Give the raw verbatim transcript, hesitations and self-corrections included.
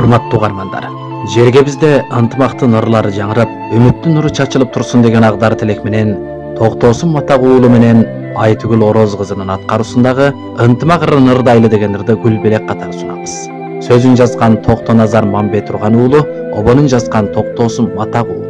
Урматтуу угармандар, жерге бизде ынтымактын ырлары жаңырап, үмүттүн нуру чачылып турсун деген агдар тилек менен Токтосун Матак уулу менен Айтүгүл Ороз кызынын аткаруусундагы Ынтымак ырын ырдайлы деген ырды Гүлбелек катары сунабыз. Сөзүн жазган Токтоназар Мамбет Турган уулу, обонун жазган Токтосун Матак уулу.